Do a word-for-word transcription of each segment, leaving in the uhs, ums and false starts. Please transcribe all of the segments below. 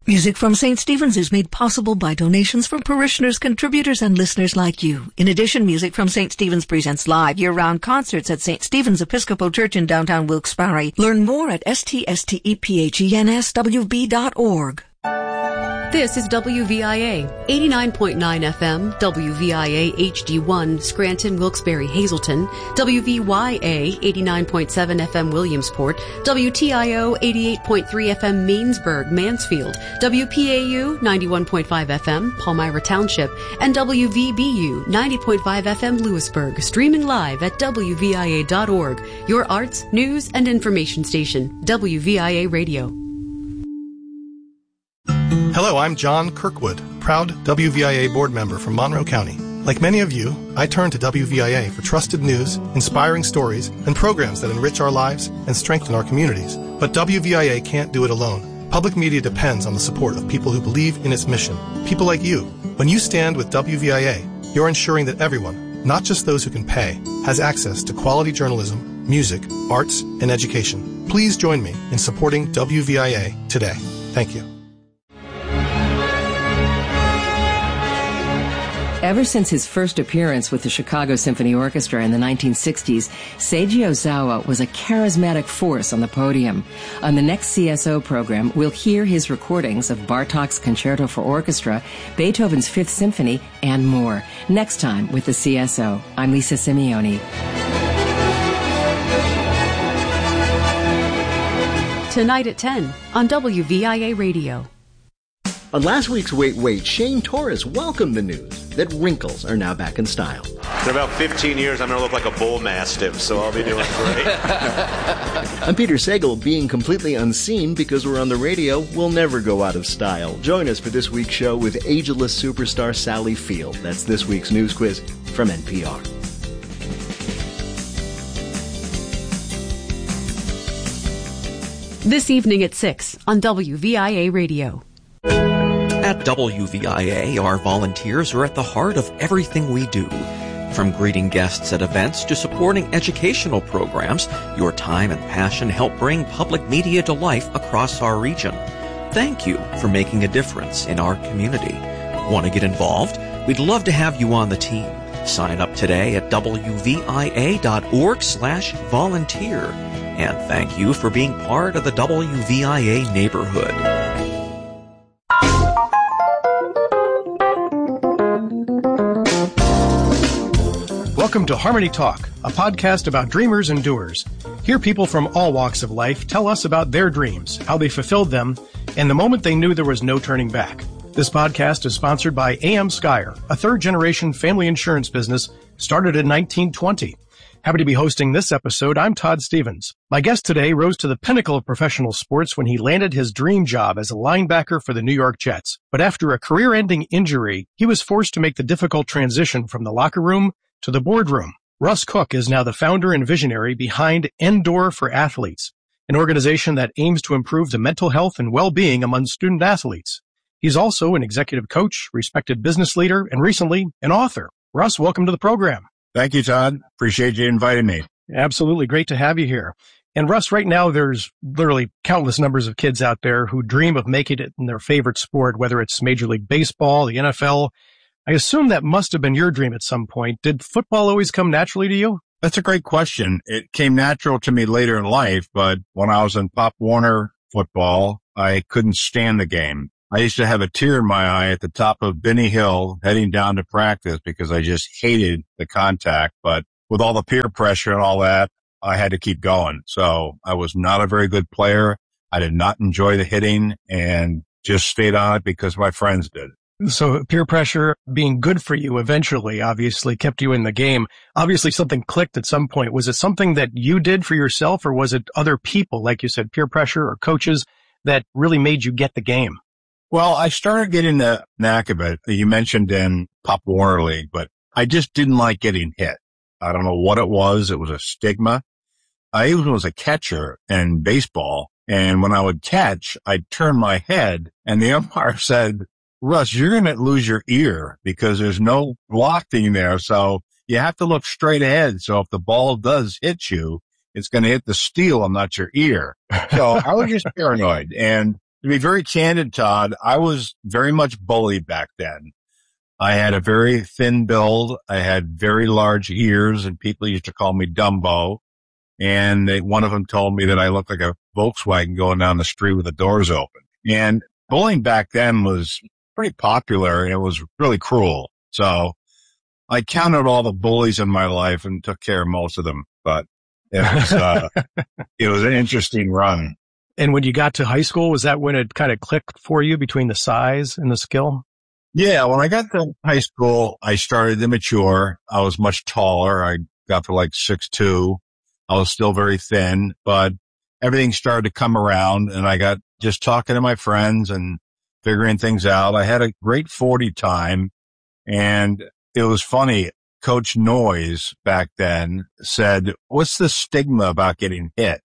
Music from Saint Stephen's is made possible by donations from parishioners, contributors, and listeners like you. In addition, Music from Saint Stephen's presents live year-round concerts at Saint Stephen's Episcopal Church in downtown Wilkes-Barre. Learn more at s t s t e p h e n s w b dot org. This is W V I A, eighty-nine point nine F M, W V I A H D one, Scranton, Wilkes-Barre, Hazleton, W V Y A, eighty-nine point seven F M, Williamsport, W T I O, eighty-eight point three F M, Mainsburg, Mansfield, W P A U, ninety-one point five F M, Palmyra Township, and W V B U, ninety point five F M, Lewisburg, streaming live at W V I A dot org, your arts, news, and information station, W V I A Radio. Hello, I'm John Kirkwood, proud W V I A board member from Monroe County. Like many of you, I turn to W V I A for trusted news, inspiring stories, and programs that enrich our lives and strengthen our communities. But W V I A can't do it alone. Public media depends on the support of people who believe in its mission. People like you. When you stand with W V I A, you're ensuring that everyone, not just those who can pay, has access to quality journalism, music, arts, and education. Please join me in supporting W V I A today. Thank you. Ever since his first appearance with the Chicago Symphony Orchestra in the nineteen sixties, Seiji Ozawa was a charismatic force on the podium. On the next C S O program, we'll hear his recordings of Bartók's Concerto for Orchestra, Beethoven's Fifth Symphony, and more. Next time with the C S O. I'm Lisa Simeone. Tonight at ten on W V I A Radio. On last week's Wait Wait, Shane Torres welcomed the news that wrinkles are now back in style. In about fifteen years, I'm going to look like a bull mastiff, so I'll be doing great. I'm Peter Sagal. Being completely unseen because we're on the radio will never go out of style. Join us for this week's show with ageless superstar Sally Field. That's this week's news quiz from N P R. This evening at six on W V I A Radio. At W V I A, our volunteers are at the heart of everything we do. From greeting guests at events to supporting educational programs, your time and passion help bring public media to life across our region. Thank you for making a difference in our community. Want to get involved? We'd love to have you on the team. Sign up today at W V I A dot org slash volunteer. And thank you for being part of the W V I A neighborhood. Welcome to Harmony Talk, a podcast about dreamers and doers. Here people from all walks of life tell us about their dreams, how they fulfilled them, and the moment they knew there was no turning back. This podcast is sponsored by A M Skyer, a third-generation family insurance business started in nineteen twenty. Happy to be hosting this episode. I'm Todd Stevens. My guest today rose to the pinnacle of professional sports when he landed his dream job as a linebacker for the New York Jets. But after a career-ending injury, he was forced to make the difficult transition from the locker room to the boardroom. Russ Cook is now the founder and visionary behind Endure for Athletes, an organization that aims to improve the mental health and well-being among student athletes. He's also an executive coach, respected business leader, and recently an author. Russ, welcome to the program. Thank you, Todd. Appreciate you inviting me. Absolutely. Great to have you here. And Russ, right now there's literally countless numbers of kids out there who dream of making it in their favorite sport, whether it's Major League Baseball, the N F L. I assume that must have been your dream at some point. Did football always come naturally to you? That's a great question. It came natural to me later in life, but when I was in Pop Warner football, I couldn't stand the game. I used to have a tear in my eye at the top of Benny Hill heading down to practice because I just hated the contact. But with all the peer pressure and all that, I had to keep going. So I was not a very good player. I did not enjoy the hitting and just stayed on it because my friends did. So peer pressure being good for you eventually obviously kept you in the game. Obviously something clicked at some point. Was it something that you did for yourself, or was it other people, like you said, peer pressure or coaches that really made you get the game? Well, I started getting the knack of it. You mentioned in Pop Warner League, but I just didn't like getting hit. I don't know what it was. It was a stigma. I even was a catcher in baseball, and when I would catch, I'd turn my head, and the umpire said, Russ, you're going to lose your ear because there's no blocking there. So you have to look straight ahead. So if the ball does hit you, it's going to hit the steel and not your ear. So I was just paranoid. And To be very candid, Todd, I was very much bullied back then. I had a very thin build. I had very large ears, and people used to call me Dumbo. And they, one of them told me that I looked like a Volkswagen going down the street with the doors open. And bullying back then was pretty popular, and it was really cruel. So I counted all the bullies in my life and took care of most of them. But it was, uh, it was an interesting run. And when you got to high school, was that when it kind of clicked for you between the size and the skill? Yeah, when I got to high school, I started to mature. I was much taller. I got to like six two. I was still very thin, but everything started to come around, and I got just talking to my friends and figuring things out. I had a great forty time, and it was funny. Coach Noyes back then said, "What's the stigma about getting hit?"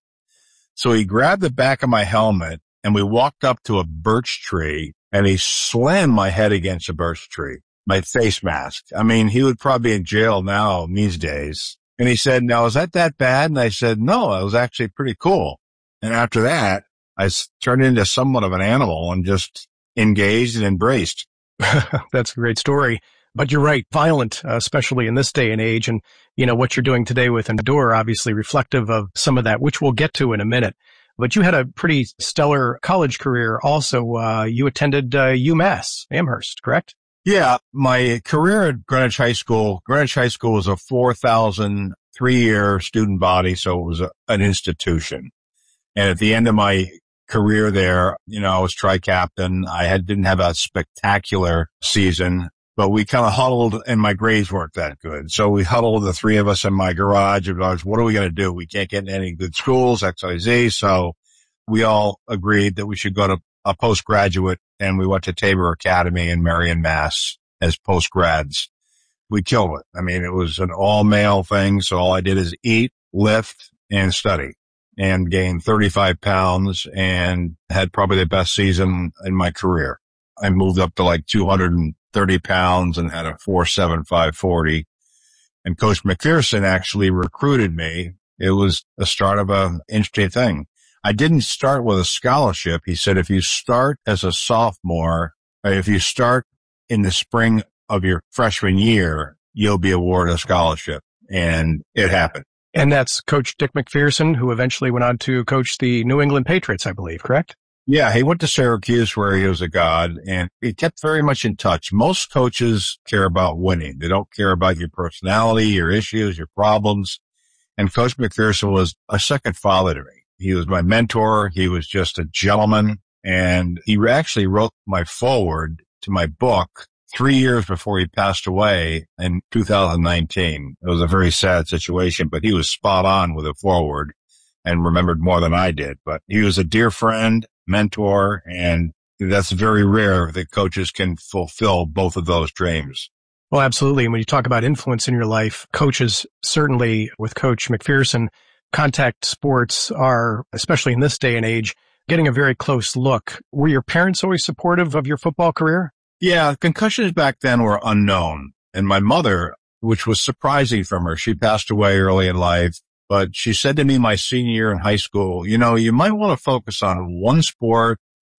So he grabbed the back of my helmet, and we walked up to a birch tree, and he slammed my head against a birch tree, my face mask. I mean, he would probably be in jail now these days. And he said, "Now, is that that bad?" And I said, "No, it was actually pretty cool." And after that, I turned into somewhat of an animal and just engaged and embraced. That's a great story. But you're right, violent, uh, especially in this day and age. And, you know, what you're doing today with Endure, obviously reflective of some of that, which we'll get to in a minute. But you had a pretty stellar college career also. Uh, you attended uh, UMass Amherst, correct? Yeah, my career at Greenwich High School, Greenwich High School was a four thousand three-year student body, so it was a, an institution. And at the end of my career there, you know, I was tri-captain. I had, didn't have a spectacular season, but we kind of huddled, and my grades weren't that good. So we huddled, the three of us in my garage, and I was, what are we going to do? We can't get into any good schools, X Y Z. So we all agreed that we should go to a postgraduate, and we went to Tabor Academy in Marion, Mass as postgrads. We killed it. I mean, it was an all-male thing, so all I did is eat, lift, and study, and gained thirty-five pounds and had probably the best season in my career. I moved up to like two hundred thirty pounds and had a four seven five forty. And Coach McPherson actually recruited me. It was the start of an interesting thing. I didn't start with a scholarship. He said, if you start as a sophomore, or if you start in the spring of your freshman year, you'll be awarded a scholarship. And it happened. And that's Coach Dick McPherson, who eventually went on to coach the New England Patriots, I believe, correct? Yeah, he went to Syracuse where he was a god, and he kept very much in touch. Most coaches care about winning. They don't care about your personality, your issues, your problems. And Coach McPherson was a second father to me. He was my mentor. He was just a gentleman. And he actually wrote my foreword to my book three years before he passed away in two thousand nineteen. It was a very sad situation, but he was spot on with a foreword and remembered more than I did. But he was a dear friend, mentor, and that's very rare that coaches can fulfill both of those dreams. Well, absolutely. And when you talk about influence in your life, coaches, certainly with Coach McPherson, contact sports are, especially in this day and age, getting a very close look. Were your parents always supportive of your football career? Yeah, concussions back then were unknown. And my mother, which was surprising from her, she passed away early in life, but she said to me my senior year in high school, you know, you might want to focus on one sport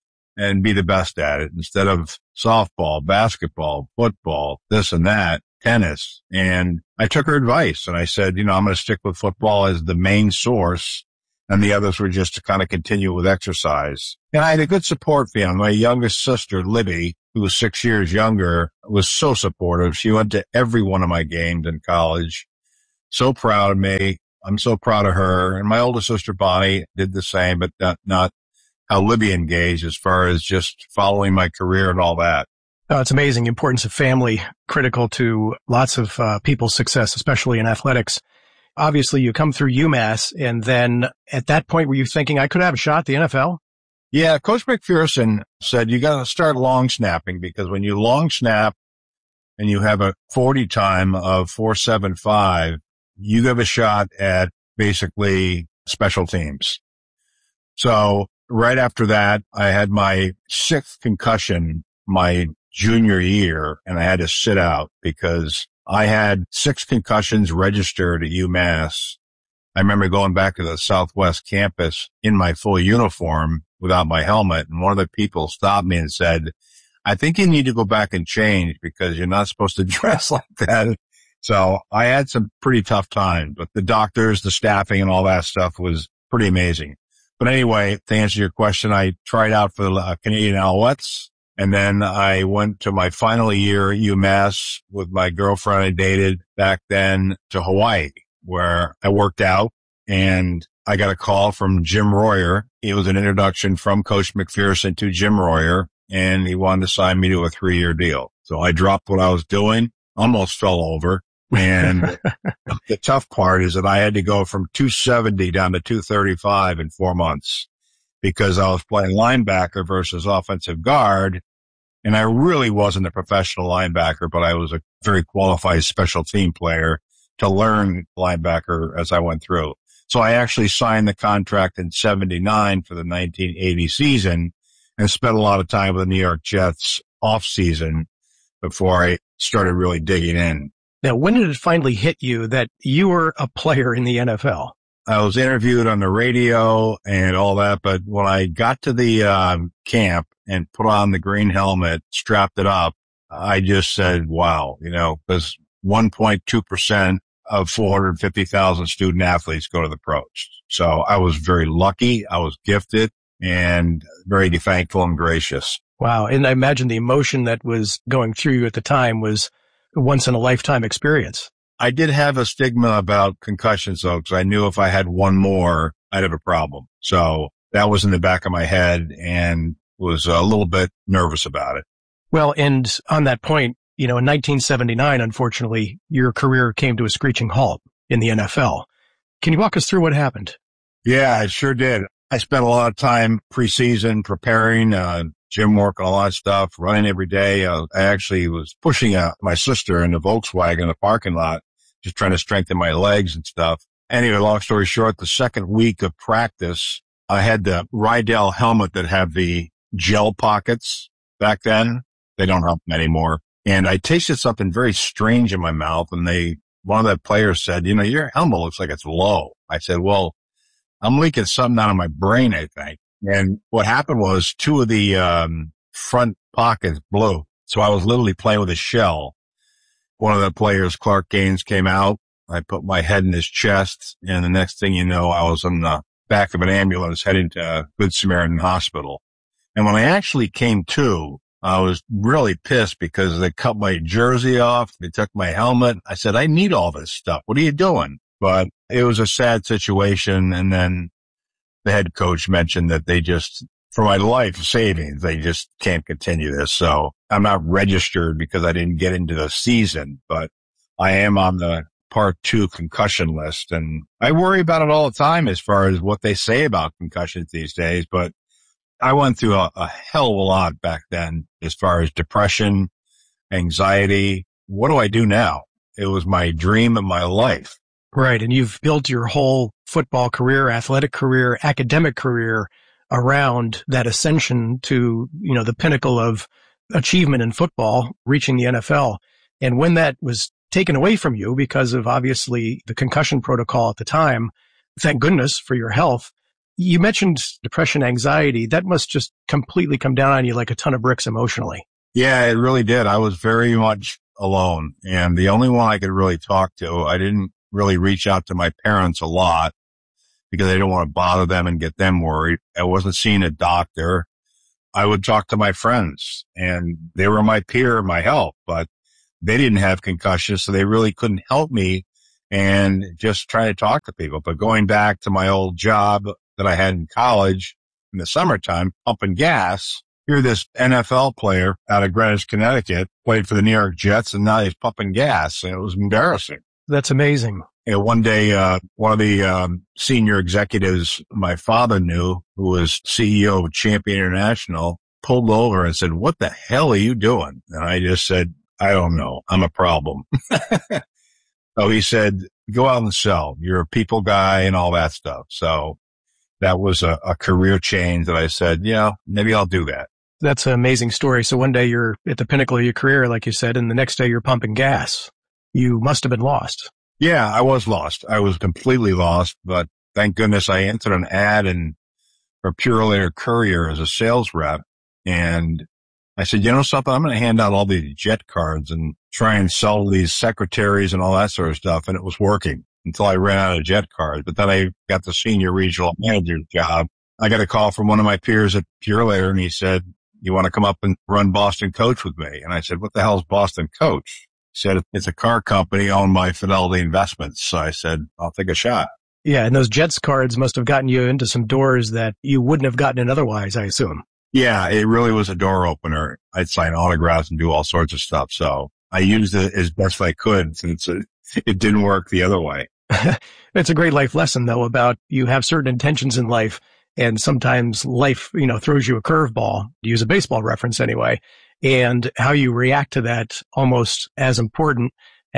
and be the best at it instead of softball, basketball, football, this and that, tennis. And I took her advice and I said, you know, I'm going to stick with football as the main source, and the others were just to kind of continue with exercise. And I had a good support family. My youngest sister, Libby, who was six years younger, was so supportive. She went to every one of my games in college. So proud of me. I'm so proud of her. And my older sister, Bonnie, did the same, but not, not how Libby engaged as far as just following my career and all that. Oh, it's amazing. The importance of family, critical to lots of uh, people's success, especially in athletics. Obviously, you come through UMass, and then at that point, were you thinking, I could have a shot at the N F L? Yeah, Coach McPherson said you got to start long snapping, because when you long snap and you have a forty time of four seven five, you have a shot at basically special teams. So right after that, I had my sixth concussion my junior year, and I had to sit out because I had six concussions registered at UMass. I remember going back to the Southwest campus in my full uniform, without my helmet. And one of the people stopped me and said, I think you need to go back and change because you're not supposed to dress like that. So I had some pretty tough times, but the doctors, the staffing and all that stuff was pretty amazing. But anyway, to answer your question, I tried out for the uh, Canadian Alouettes, and then I went to my final year at UMass with my girlfriend I dated back then to Hawaii, where I worked out, and I got a call from Jim Royer. It was an introduction from Coach McPherson to Jim Royer, and he wanted to sign me to a three-year deal. So I dropped what I was doing, almost fell over. And the tough part is that I had to go from two seventy down to two thirty-five in four months because I was playing linebacker versus offensive guard. And I really wasn't a professional linebacker, but I was a very qualified special team player to learn linebacker as I went through. So I actually signed the contract in seventy-nine for the nineteen eighty season and spent a lot of time with the New York Jets off season before I started really digging in. Now, when did it finally hit you that you were a player in the N F L? I was interviewed on the radio and all that, but when I got to the um, camp and put on the green helmet, strapped it up, I just said, wow, you know, because one point two percent of four hundred fifty thousand student athletes go to the pros. So I was very lucky. I was gifted and very thankful and gracious. Wow. And I imagine the emotion that was going through you at the time was once in a lifetime experience. I did have a stigma about concussions though, because I knew if I had one more, I'd have a problem. So that was in the back of my head and was a little bit nervous about it. Well, and on that point, you know, in nineteen seventy-nine, unfortunately, your career came to a screeching halt in the N F L. Can you walk us through what happened? Yeah, I sure did. I spent a lot of time preseason preparing, uh, gym work and all that stuff, running every day. Uh, I actually was pushing uh, my sister in the Volkswagen in the parking lot, just trying to strengthen my legs and stuff. Anyway, long story short, the second week of practice, I had the Rydell helmet that had the gel pockets back then. They don't have them anymore. And I tasted something very strange in my mouth. And they, one of the players said, you know, your helmet looks like it's low. I said, well, I'm leaking something out of my brain, I think. And what happened was two of the um front pockets blew. So I was literally playing with a shell. One of the players, Clark Gaines, came out. I put my head in his chest. And the next thing you know, I was in the back of an ambulance heading to Good Samaritan Hospital. And when I actually came to, I was really pissed because they cut my jersey off. They took my helmet. I said, I need all this stuff. What are you doing? But it was a sad situation. And then the head coach mentioned that they just, for my life savings, they just can't continue this. So I'm not registered because I didn't get into the season, but I am on the part two concussion list. And I worry about it all the time as far as what they say about concussions these days. But I went through a, a hell of a lot back then as far as depression, anxiety. What do I do now? It was my dream of my life. Right. And you've built your whole football career, athletic career, academic career around that ascension to, you know, the pinnacle of achievement in football, reaching the N F L. And when that was taken away from you because of obviously the concussion protocol at the time, thank goodness for your health. You mentioned depression, anxiety. That must just completely come down on you like a ton of bricks emotionally. Yeah, it really did. I was very much alone. And the only one I could really talk to, I didn't really reach out to my parents a lot because I didn't want to bother them and get them worried. I wasn't seeing a doctor. I would talk to my friends and they were my peer, my help, but they didn't have concussions. So they really couldn't help me and just try to talk to people. But going back to my old job that I had in college in the summertime, pumping gas, here this N F L player out of Greenwich, Connecticut, played for the New York Jets, and now he's pumping gas. And it was embarrassing. That's amazing. You know, one day, uh, one of the um, senior executives my father knew, who was C E O of Champion International, pulled over and said, "What the hell are you doing?" And I just said, "I don't know. I'm a problem." So he said, "Go out and sell. You're a people guy and all that stuff." So that was a, a career change that I said, yeah, maybe I'll do that. That's an amazing story. So one day you're at the pinnacle of your career, like you said, and the next day you're pumping gas. You must have been lost. Yeah, I was lost. I was completely lost, but thank goodness I entered an ad in for Purolator Courier as a sales rep. And I said, you know something, I'm going to hand out all these jet cards and try and sell these secretaries and all that sort of stuff. And it was working until I ran out of jet cards. But then I got the senior regional manager job. I got a call from one of my peers at Purolator, and he said, you want to come up and run Boston Coach with me? And I said, what the hell is Boston Coach? He said, it's a car company owned by Fidelity Investments. So I said, I'll take a shot. Yeah, and those Jets cards must have gotten you into some doors that you wouldn't have gotten in otherwise, I assume. Yeah, it really was a door opener. I'd sign autographs and do all sorts of stuff. So I used it as best I could since it, it didn't work the other way. It's a great life lesson, though, about you have certain intentions in life, and sometimes life, you know, throws you a curveball, to use a baseball reference anyway, and how you react to that almost as important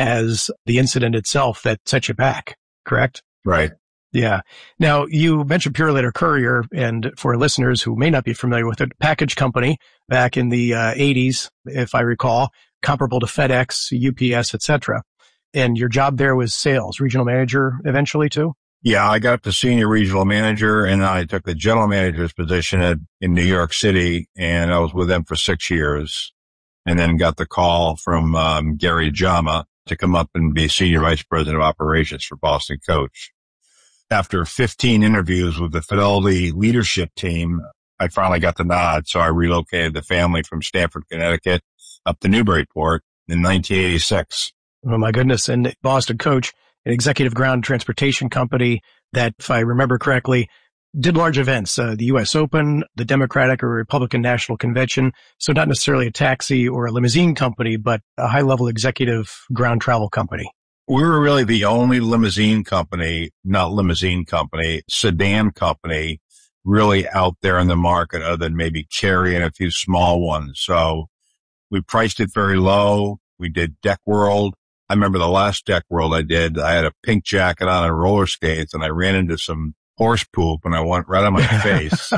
as the incident itself that set you back, correct? Right. Yeah. Now, you mentioned Purolator Courier, and for listeners who may not be familiar with it, package company back in the uh, eighties, if I recall, comparable to FedEx, U P S, et cetera. And your job there was sales, regional manager eventually too? Yeah, I got up to senior regional manager, and I took the general manager's position at, in New York City, and I was with them for six years, and then got the call from um, Gary Jama to come up and be senior vice president of operations for Boston Coach. After fifteen interviews with the Fidelity leadership team, I finally got the nod, so I relocated the family from Stamford, Connecticut, up to Newburyport in nineteen eighty-six. Oh, my goodness. And Boston Coach, an executive ground transportation company that, if I remember correctly, did large events, uh, the U S Open, the Democratic or Republican National Convention. So not necessarily a taxi or a limousine company, but a high-level executive ground travel company. We were really the only limousine company, not limousine company, sedan company really out there in the market other than maybe Chery and a few small ones. So we priced it very low. We did Deck World. I remember the last Deck World I did, I had a pink jacket on and roller skates, and I ran into some horse poop and I went right on my face.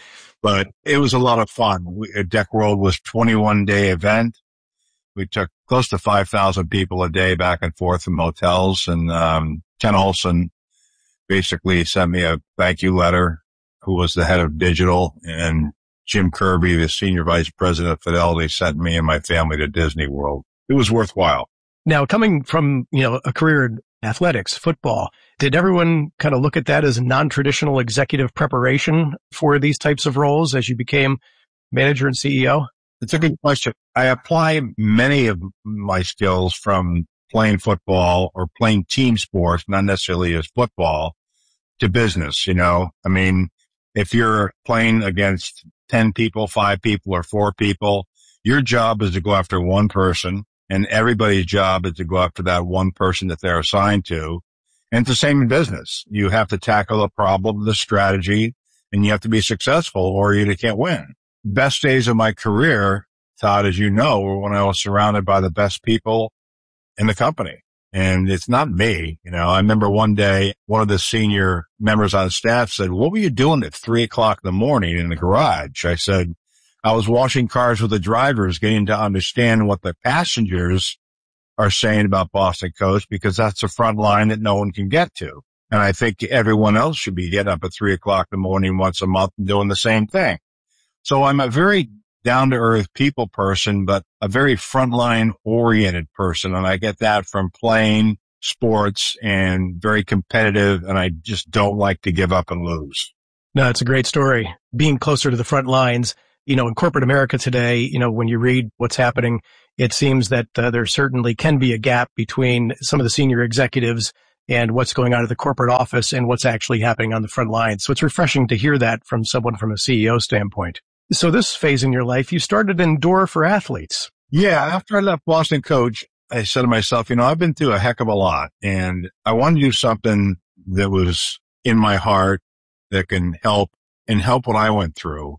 But it was a lot of fun. We, Deck World was a twenty-one day event. We took close to five thousand people a day back and forth from hotels. And um Ken Olson basically sent me a thank you letter, who was the head of digital. And Jim Kirby, the senior vice president of Fidelity, sent me and my family to Disney World. It was worthwhile. Now, coming from, you know, a career in athletics, football, did everyone kind of look at that as a non-traditional executive preparation for these types of roles as you became manager and C E O? It's a good question. I apply many of my skills from playing football or playing team sports, not necessarily as football, to business. You know, I mean, if you're playing against ten people, five people, or four people, your job is to go after one person, and everybody's job is to go after that one person that they're assigned to. And it's the same in business. You have to tackle the problem, the strategy, and you have to be successful or you can't win. Best days of my career, Todd, as you know, were when I was surrounded by the best people in the company. And it's not me. You know, I remember one day, one of the senior members on staff said, what were you doing at three o'clock in the morning in the garage? I said, I was washing cars with the drivers, getting to understand what the passengers are saying about Boston Coach, because that's the front line that no one can get to. And I think everyone else should be getting up at three o'clock in the morning once a month and doing the same thing. So I'm a very down-to-earth people person, but a very frontline oriented person. And I get that from playing sports and very competitive. And I just don't like to give up and lose. No, it's a great story. Being closer to the front lines. You know, in corporate America today, you know, when you read what's happening, it seems that uh, there certainly can be a gap between some of the senior executives and what's going on at the corporate office and what's actually happening on the front lines. So it's refreshing to hear that from someone from a C E O standpoint. So this phase in your life, you started Endure for Athletes. Yeah. After I left Boston Coach, I said to myself, you know, I've been through a heck of a lot, and I want to do something that was in my heart that can help and help what I went through.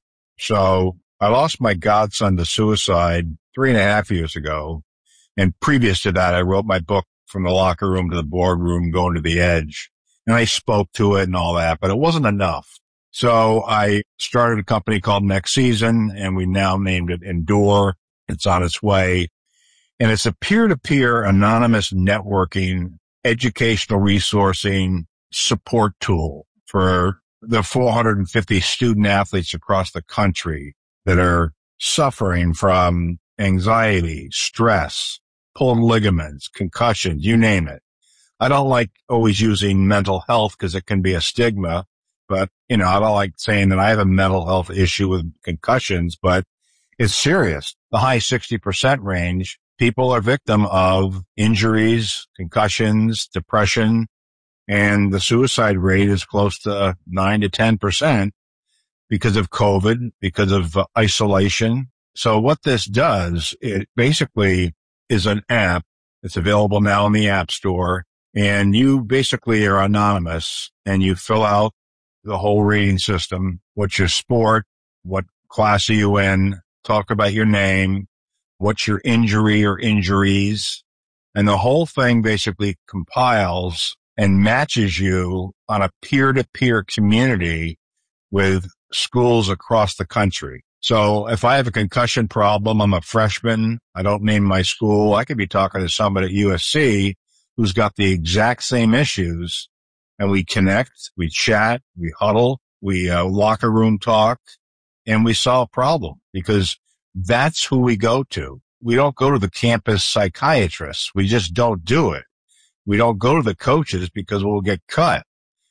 So I lost my godson to suicide three and a half years ago. And previous to that, I wrote my book, From the Locker Room to the Boardroom, Going to the Edge. And I spoke to it and all that, but it wasn't enough. So I started a company called Next Season, and we now named it Endure. It's on its way. And it's a peer-to-peer anonymous networking, educational resourcing support tool for the four hundred fifty student athletes across the country that are suffering from anxiety, stress, pulled ligaments, concussions, you name it. I don't like always using mental health because it can be a stigma, but, you know, I don't like saying that I have a mental health issue with concussions, but it's serious. The high sixty percent range, people are victim of injuries, concussions, depression, and the suicide rate is close to nine to ten percent because of COVID, because of uh, isolation. So what this does, it basically is an app. It's available now in the App Store, and you basically are anonymous, and you fill out the whole rating system. What's your sport? What class are you in? Talk about your name. What's your injury or injuries? And the whole thing basically compiles and matches you on a peer-to-peer community with schools across the country. So if I have a concussion problem, I'm a freshman, I don't name my school, I could be talking to somebody at U S C who's got the exact same issues, and we connect, we chat, we huddle, we uh, locker room talk, and we solve a problem, because that's who we go to. We don't go to the campus psychiatrists. We just don't do it. We don't go to the coaches because we'll get cut.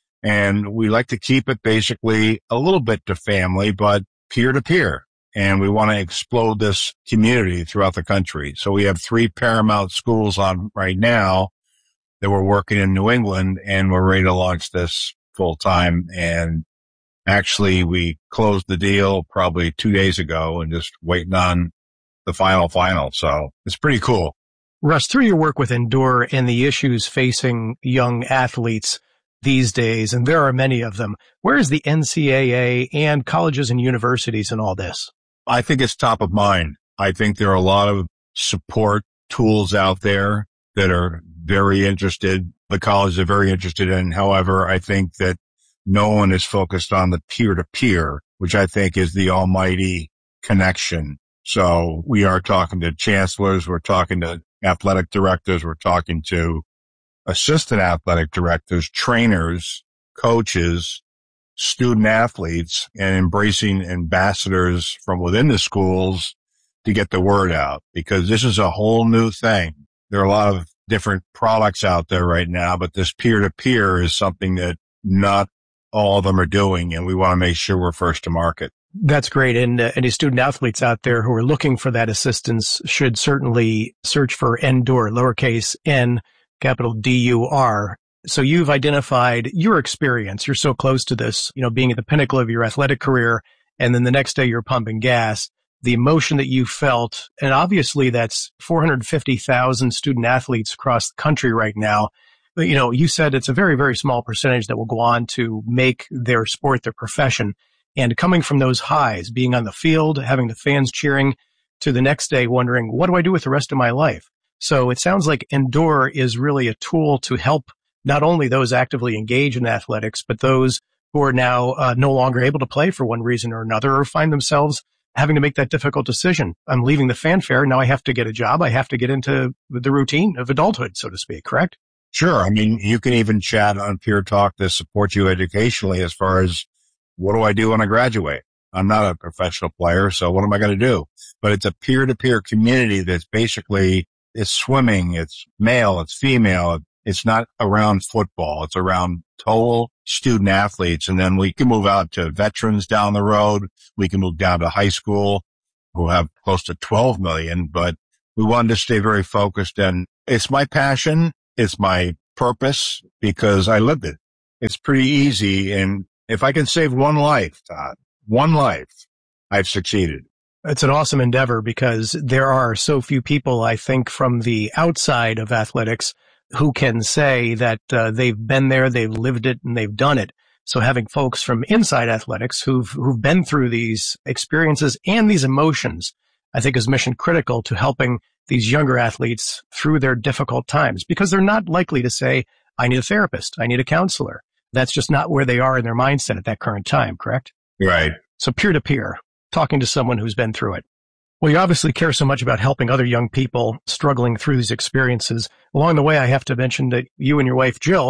And we like to keep it basically a little bit to family, but peer to peer. And we want to explode this community throughout the country. So we have three Paramount schools on right now that we're working in New England, and we're ready to launch this full time. And actually we closed the deal probably two days ago and just waiting on the final final. So it's pretty cool. Russ, through your work with Endure and the issues facing young athletes these days, and there are many of them, where is the N C double A and colleges and universities in all this? I think it's top of mind. I think there are a lot of support tools out there that are very interested. The colleges are very interested in. However, I think that no one is focused on the peer-to-peer, which I think is the almighty connection. So we are talking to chancellors, we're talking to athletic directors, we're talking to assistant athletic directors, trainers, coaches, student athletes, and embracing ambassadors from within the schools to get the word out, because this is a whole new thing. There are a lot of different products out there right now, but this peer-to-peer is something that not all of them are doing, and we want to make sure we're first to market. That's great. And uh, any student athletes out there who are looking for that assistance should certainly search for Endure, lowercase n, capital D U R. So you've identified your experience. You're so close to this, you know, being at the pinnacle of your athletic career, and then the next day you're pumping gas, the emotion that you felt. And obviously that's four hundred fifty thousand student athletes across the country right now. But, you know, you said it's a very, very small percentage that will go on to make their sport their profession. And coming from those highs, being on the field, having the fans cheering, to the next day wondering, what do I do with the rest of my life? So it sounds like Endure is really a tool to help not only those actively engaged in athletics, but those who are now uh, no longer able to play for one reason or another, or find themselves having to make that difficult decision. I'm leaving the fanfare. Now I have to get a job. I have to get into the routine of adulthood, so to speak, correct? Sure. I mean, you can even chat on Peer Talk to support you educationally as far as, what do I do when I graduate? I'm not a professional player, so what am I going to do? But it's a peer-to-peer community that's basically, it's swimming, it's male, it's female. It's not around football. It's around total student athletes. And then we can move out to veterans down the road. We can move down to high school, who have close to twelve million, but we wanted to stay very focused. And it's my passion. It's my purpose, because I lived it. It's pretty easy. And if I can save one life, Todd, one life, I've succeeded. It's an awesome endeavor, because there are so few people, I think, from the outside of athletics who can say that uh, they've been there, they've lived it, and they've done it. So having folks from inside athletics who've who've been through these experiences and these emotions, I think is mission critical to helping these younger athletes through their difficult times, because they're not likely to say, I need a therapist, I need a counselor. That's just not where they are in their mindset at that current time, correct? Right. So peer-to-peer, talking to someone who's been through it. Well, you obviously care so much about helping other young people struggling through these experiences. Along the way, I have to mention that you and your wife, Jill,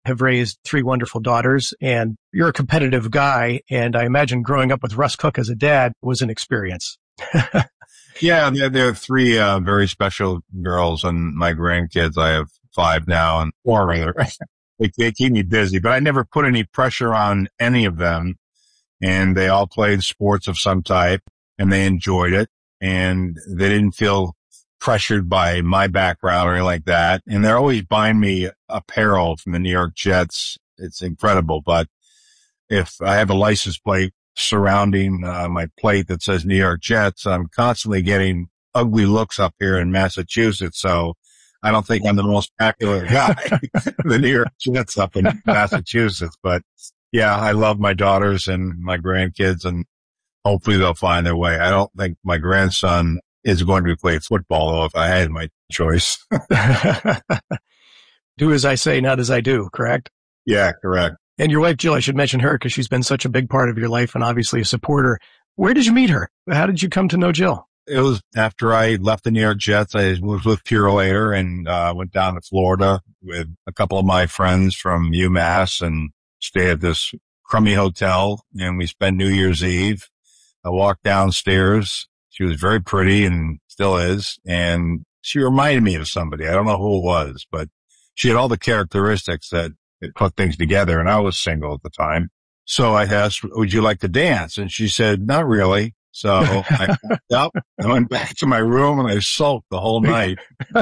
have raised three wonderful daughters, and you're a competitive guy. And I imagine growing up with Russ Cook as a dad was an experience. Yeah, there, there are three uh, very special girls, and my grandkids. I have five now, and four rather. they, they keep me busy, but I never put any pressure on any of them. And they all played sports of some type, and they enjoyed it, and they didn't feel pressured by my background or anything like that. And they're always buying me apparel from the New York Jets. It's incredible. But if I have a license plate surrounding uh, my plate that says New York Jets, I'm constantly getting ugly looks up here in Massachusetts. So I don't think I'm the most popular guy, the New York Jets up in Massachusetts. But yeah, I love my daughters and my grandkids, and hopefully they'll find their way. I don't think my grandson is going to play football, though, if I had my choice. Do as I say, not as I do, correct? Yeah, correct. And your wife, Jill, I should mention her because she's been such a big part of your life and obviously a supporter. Where did you meet her? How did you come to know Jill? It was after I left the New York Jets. I was with Purolator and uh, went down to Florida with a couple of my friends from UMass and stayed at this crummy hotel, and we spent New Year's Eve. I walked downstairs. She was very pretty and still is, and she reminded me of somebody. I don't know who it was, but she had all the characteristics that it put things together, and I was single at the time. So I asked, would you like to dance? And she said, not really. So I packed up, I went back to my room, and I sulked the whole night.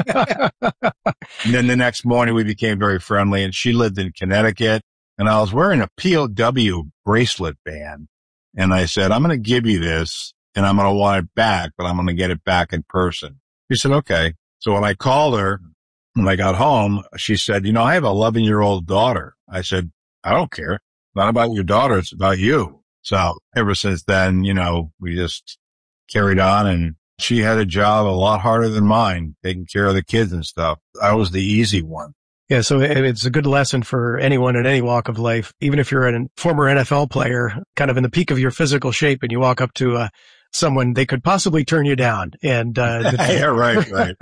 And then the next morning, we became very friendly, and she lived in Connecticut, and I was wearing a P O W bracelet band. And I said, I'm going to give you this, and I'm going to want it back, but I'm going to get it back in person. She said, okay. So when I called her, when I got home, she said, you know, I have an eleven-year-old daughter. I said, I don't care. Not about your daughter. It's about you. So ever since then, you know, we just carried on, and she had a job a lot harder than mine, taking care of the kids and stuff. I was the easy one. Yeah, so it's a good lesson for anyone in any walk of life. Even if you're a former N F L player, kind of in the peak of your physical shape, and you walk up to uh, someone, they could possibly turn you down. And uh, yeah, right, right.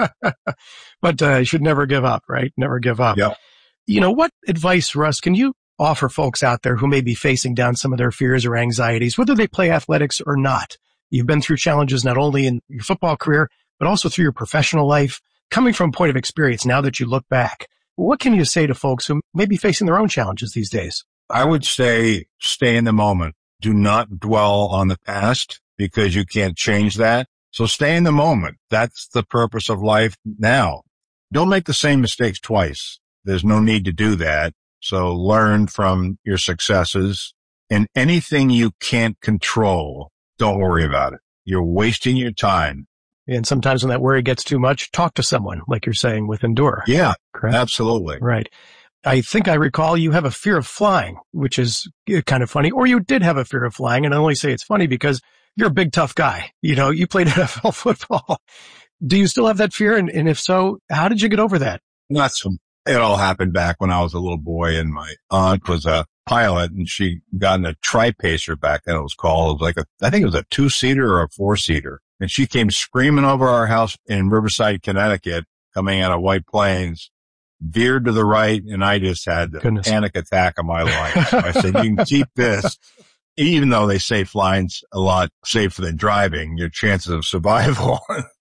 But uh, you should never give up, right? Never give up. Yep. You know, what advice, Russ, can you offer folks out there who may be facing down some of their fears or anxieties, whether they play athletics or not? You've been through challenges not only in your football career, but also through your professional life. Coming from a point of experience, now that you look back, what can you say to folks who may be facing their own challenges these days? I would say stay in the moment. Do not dwell on the past because you can't change that. So stay in the moment. That's the purpose of life now. Don't make the same mistakes twice. There's no need to do that. So learn from your successes, and anything you can't control, don't worry about it. You're wasting your time. And sometimes when that worry gets too much, talk to someone, like you're saying with Endure. Yeah, correct? Absolutely. Right. I think I recall you have a fear of flying, which is kind of funny. Or you did have a fear of flying, and I only say it's funny because you're a big, tough guy. You know, you played N F L football. Do you still have that fear? And, and if so, how did you get over that? Not so. It all happened back when I was a little boy, and my aunt was a pilot, and she got in a tri-pacer back then it was called. It was like a, I think it was a two-seater or a four-seater. And she came screaming over our house in Riverside, Connecticut, coming out of White Plains, veered to the right, and I just had a Goodness. panic attack of my life. So I said, you can keep this. Even though they say flying's a lot safer than driving, your chances of survival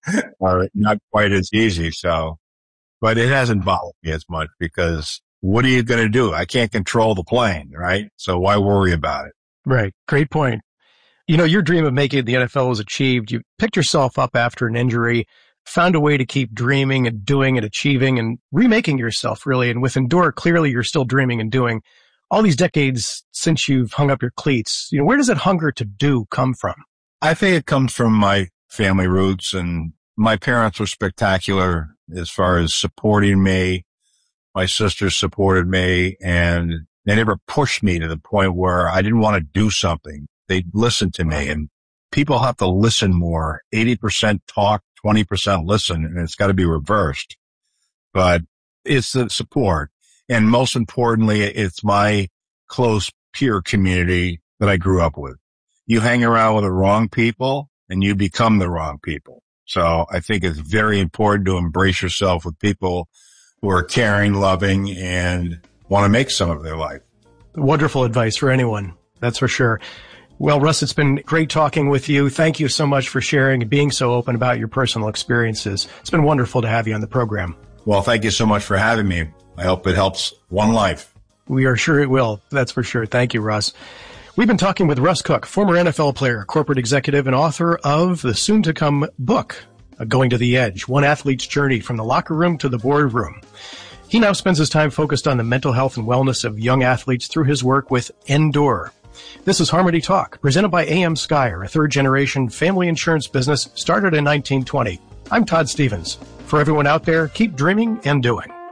are not quite as easy. So, but it hasn't bothered me as much because what are you going to do? I can't control the plane, right? So why worry about it? Right. Great point. You know, your dream of making it the N F L was achieved. You picked yourself up after an injury, found a way to keep dreaming and doing and achieving and remaking yourself, really. And with Endure, clearly you're still dreaming and doing. All these decades since you've hung up your cleats, you know, where does that hunger to do come from? I think it comes from my family roots, and my parents were spectacular as far as supporting me. My sisters supported me, and they never pushed me to the point where I didn't want to do something. They listened to me, and people have to listen more. eighty percent talk, twenty percent listen, and it's got to be reversed. But it's the support. And most importantly, it's my close peer community that I grew up with. You hang around with the wrong people and you become the wrong people. So I think it's very important to embrace yourself with people who are caring, loving, and want to make some of their life. Wonderful advice for anyone, that's for sure. Well, Russ, it's been great talking with you. Thank you so much for sharing and being so open about your personal experiences. It's been wonderful to have you on the program. Well, thank you so much for having me. I hope it helps one life. We are sure it will. That's for sure. Thank you, Russ. We've been talking with Russ Cook, former N F L player, corporate executive, and author of the soon-to-come book, Going to the Edge, One Athlete's Journey from the Locker Room to the Boardroom. He now spends his time focused on the mental health and wellness of young athletes through his work with Endure. This is Harmony Talk, presented by A M Skyer, a third-generation family insurance business started in nineteen twenty. I'm Todd Stevens. For everyone out there, keep dreaming and doing.